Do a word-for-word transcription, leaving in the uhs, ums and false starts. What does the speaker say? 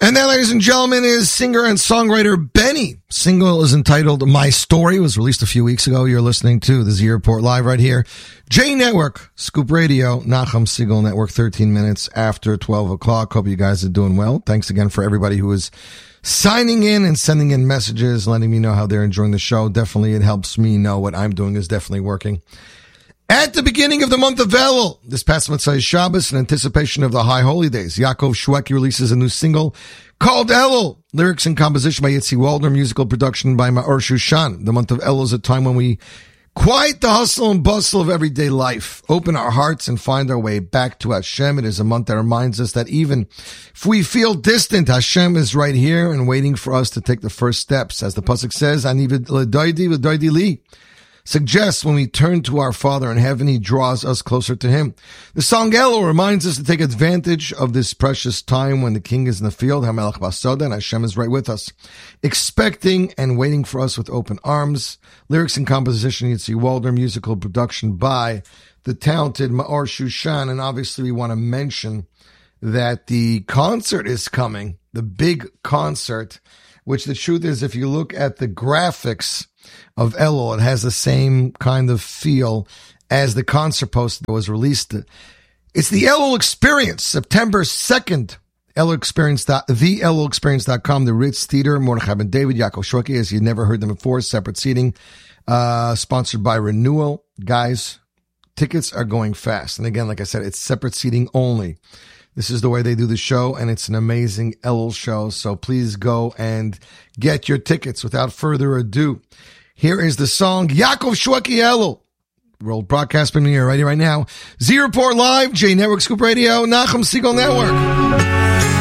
And that, ladies and gentlemen, is singer and songwriter Benny. Single is entitled My Story. It was released a few weeks ago. You're listening to the Z Report live right here. J Network, Scoop Radio, Nachum Segal Network, thirteen minutes after twelve o'clock. Hope you guys are doing well. Thanks again for everybody who is signing in and sending in messages, letting me know how they're enjoying the show. Definitely, it helps me know what I'm doing is definitely working. At the beginning of the month of Elul, this past Motzei Shabbos, in anticipation of the High Holy Days, Yaakov Shweki releases a new single called Elul. Lyrics and composition by Yitzi Waldner, musical production by Maor Shushan. The month of Elul is a time when we quiet the hustle and bustle of everyday life, open our hearts and find our way back to Hashem. It is a month that reminds us that even if we feel distant, Hashem is right here and waiting for us to take the first steps. As the pasuk says, Ani v'doidi v'doidi li, suggests when we turn to our Father in heaven, He draws us closer to Him. The song Elul reminds us to take advantage of this precious time when the King is in the field, HaMelech Basoda, and Hashem is right with us, expecting and waiting for us with open arms. Lyrics and composition, Yitzi Waldner, musical production by the talented Maor Shushan, and obviously we want to mention that the concert is coming, the big concert, which the truth is, if you look at the graphics of Elul, it has the same kind of feel as the concert poster that was released. It's the Elul Experience, September second. Elul Experience, the elul experience dot com, the Ritz Theater, Mordechai Ben David, Yaakov Shweki, as you never heard them before, separate seating, uh, sponsored by Renewal. Guys, tickets are going fast. And again, like I said, it's separate seating only. This is the way they do the show, and it's an amazing Elul show. So please go and get your tickets. Without further ado, here is the song Yaakov Shweki Elul. World broadcast premiere right here, right now. Z Report Live, J Network, Scoop Radio, Nachum Segal Network.